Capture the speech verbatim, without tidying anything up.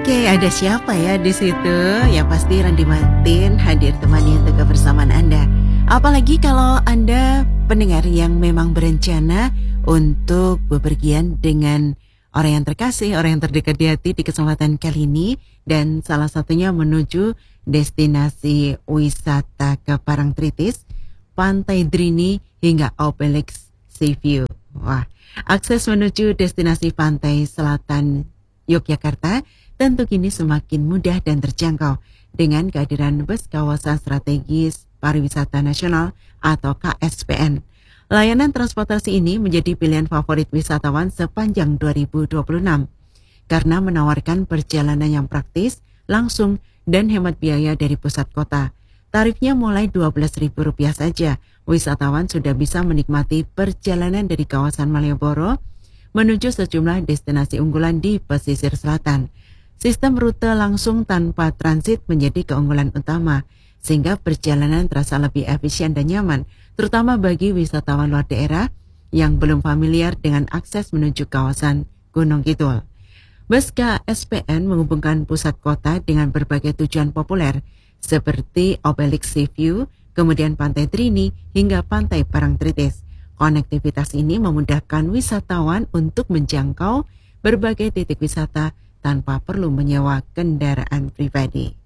Oke, ada siapa ya di situ? Ya pasti Randy Martin hadir temani untuk kebersamaan Anda. Apalagi kalau Anda pendengar yang memang berencana untuk bepergian dengan orang yang terkasih, orang yang terdekat di hati di kesempatan kali ini. Dan salah satunya menuju destinasi wisata ke Parangtritis, Pantai Drini hingga Obelix Sea View. Wah, akses menuju destinasi pantai selatan Yogyakarta tentu kini semakin mudah dan terjangkau dengan kehadiran bus kawasan strategis pariwisata nasional atau K S P N. Layanan transportasi ini menjadi pilihan favorit wisatawan sepanjang dua ribu dua puluh enam karena menawarkan perjalanan yang praktis, langsung, dan hemat biaya dari pusat kota. Tarifnya mulai dua belas ribu rupiah saja. Wisatawan sudah bisa menikmati perjalanan dari kawasan Malioboro menuju sejumlah destinasi unggulan di pesisir selatan. Sistem rute langsung tanpa transit menjadi keunggulan utama, sehingga perjalanan terasa lebih efisien dan nyaman, terutama bagi wisatawan luar daerah yang belum familiar dengan akses menuju kawasan Gunung Kidul. Bus K S P N menghubungkan pusat kota dengan berbagai tujuan populer, seperti Obelix Sea View, kemudian Pantai Drini, hingga Pantai Parangtritis. Konektivitas ini memudahkan wisatawan untuk menjangkau berbagai titik wisata tanpa perlu menyewa kendaraan pribadi.